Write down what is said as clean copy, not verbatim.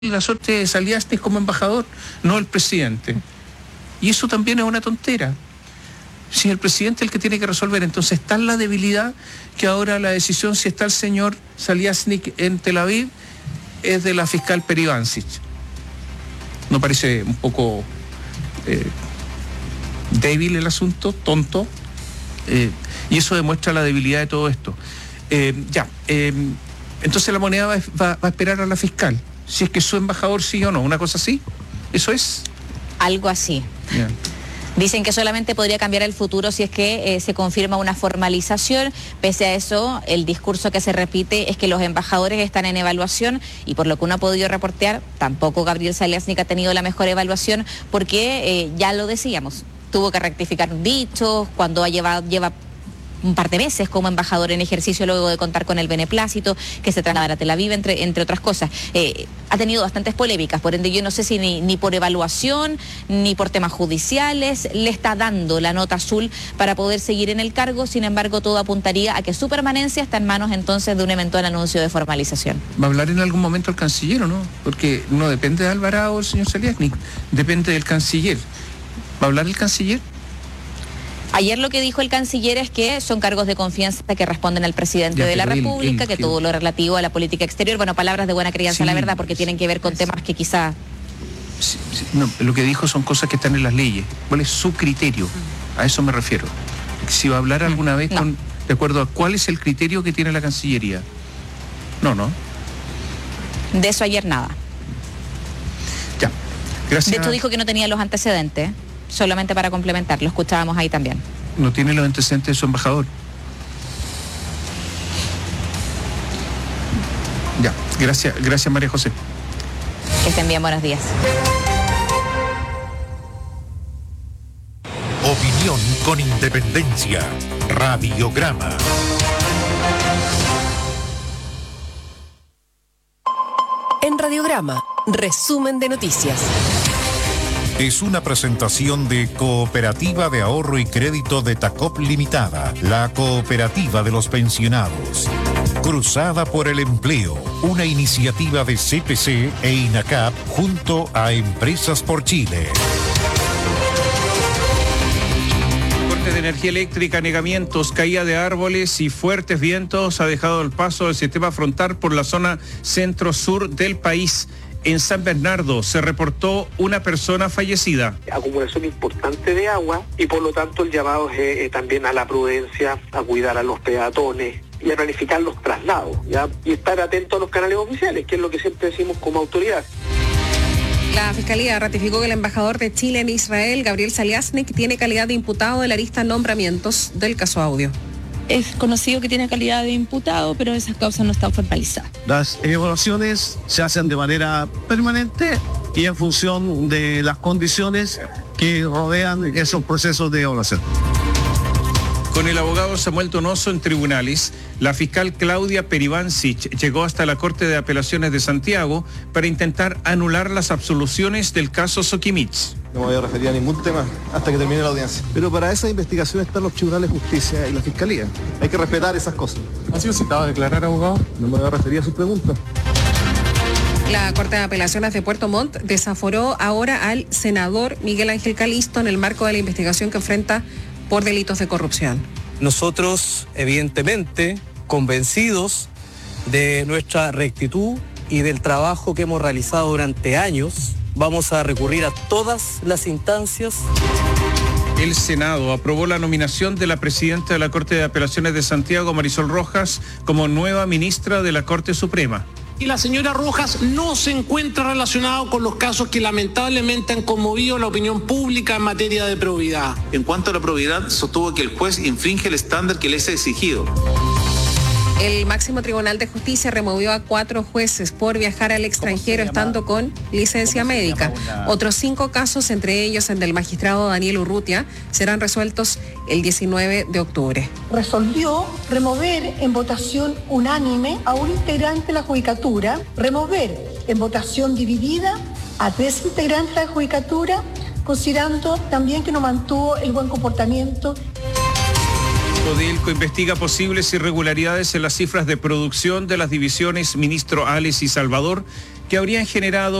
la suerte de Saliasnik como embajador, no el presidente. Y eso también es una tontera. Si el presidente es el que tiene que resolver, entonces está la debilidad que ahora la decisión, si está el señor Saliasnik en Tel Aviv, es de la fiscal Perivancic. ¿No parece un poco débil el asunto, tonto? Y eso demuestra la debilidad de todo esto. Entonces la moneda va a esperar a la fiscal, si es que su embajador sí o no, una cosa así. ¿Eso es? Algo así. Yeah. Dicen que solamente podría cambiar el futuro si es que se confirma una formalización. Pese a eso, el discurso que se repite es que los embajadores están en evaluación y por lo que uno ha podido reportear, tampoco Gabriel Saliasnik ha tenido la mejor evaluación porque, ya lo decíamos, tuvo que rectificar dichos cuando lleva un par de meses como embajador en ejercicio luego de contar con el beneplácito, que se trasladara a Tel Aviv, entre otras cosas. Ha tenido bastantes polémicas, por ende yo no sé si ni por evaluación, ni por temas judiciales, le está dando la nota azul para poder seguir en el cargo. Sin embargo, todo apuntaría a que su permanencia está en manos entonces de un eventual anuncio de formalización. ¿Va a hablar en algún momento el canciller o no? Porque no depende de Alvarado o el señor Saliasnik, depende del canciller. ¿Va a hablar el canciller? Ayer lo que dijo el canciller es que son cargos de confianza que responden al presidente de la República, que todo lo relativo a la política exterior, bueno, palabras de buena crianza, la verdad, porque tienen que ver con temas que quizá... No, lo que dijo son cosas que están en las leyes. ¿Cuál es su criterio? A eso me refiero. Si va a hablar alguna vez de acuerdo a cuál es el criterio que tiene la Cancillería. No. De eso ayer nada. Ya, gracias. De hecho dijo que no tenía los antecedentes. Solamente para complementar, lo escuchábamos ahí también. ¿No tiene los antecedentes de su embajador? Ya, gracias María José. Que estén bien, buenos días. Opinión con independencia. Radiograma. En Radiograma, resumen de noticias. Es una presentación de Cooperativa de Ahorro y Crédito de Tacop Limitada, la cooperativa de los pensionados. Cruzada por el Empleo, una iniciativa de CPC e INACAP junto a Empresas por Chile. Corte de energía eléctrica, anegamientos, caída de árboles y fuertes vientos ha dejado el paso del sistema frontal por la zona centro-sur del país. En San Bernardo se reportó una persona fallecida. Acumulación importante de agua y por lo tanto el llamado es también a la prudencia, a cuidar a los peatones y a planificar los traslados, ¿ya? Y estar atento a los canales oficiales, que es lo que siempre decimos como autoridad. La Fiscalía ratificó que el embajador de Chile en Israel, Gabriel Saliasnik, tiene calidad de imputado de la lista de nombramientos del caso Audio. Es conocido que tiene calidad de imputado, pero esas causas no están formalizadas. Las evaluaciones se hacen de manera permanente y en función de las condiciones que rodean esos procesos de evaluación. Con el abogado Samuel Donoso en tribunales, la fiscal Claudia Perivancic llegó hasta la Corte de Apelaciones de Santiago para intentar anular las absoluciones del caso Soquimich. No me voy a referir a ningún tema hasta que termine la audiencia. Pero para esa investigación están los tribunales de justicia y la fiscalía. Hay que respetar esas cosas. ¿Ha sido citado a declarar, abogado? No me voy a referir a sus preguntas. La Corte de Apelaciones de Puerto Montt desaforó ahora al senador Miguel Ángel Calisto en el marco de la investigación que enfrenta por delitos de corrupción. Nosotros, evidentemente, convencidos de nuestra rectitud y del trabajo que hemos realizado durante años, vamos a recurrir a todas las instancias. El Senado aprobó la nominación de la presidenta de la Corte de Apelaciones de Santiago, Marisol Rojas, como nueva ministra de la Corte Suprema. Y la señora Rojas no se encuentra relacionado con los casos que lamentablemente han conmovido la opinión pública en materia de probidad. En cuanto a la probidad, sostuvo que el juez infringe el estándar que les ha exigido. El máximo tribunal de justicia removió a 4 jueces por viajar al extranjero estando con licencia médica. Otros 5 casos, entre ellos el del magistrado Daniel Urrutia, serán resueltos el 19 de octubre. Resolvió remover en votación unánime a un integrante de la judicatura, remover en votación dividida a 3 integrantes de la judicatura, considerando también que no mantuvo el buen comportamiento. Codelco investiga posibles irregularidades en las cifras de producción de las divisiones Ministro Ales y Salvador, que habrían generado